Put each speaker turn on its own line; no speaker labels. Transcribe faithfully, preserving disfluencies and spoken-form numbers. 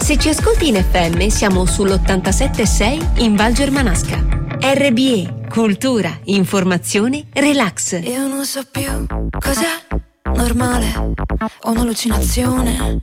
Se ci ascolti in F M siamo sull'ottantasette virgola sei in Val Germanasca. R B E, cultura, informazione, relax.
Io non so più cos'è normale o un'allucinazione.